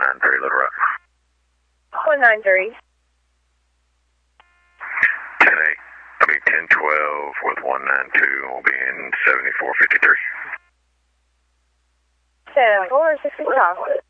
193 Little Rock. 193. 1012 with 192 will be in 7453. 7463.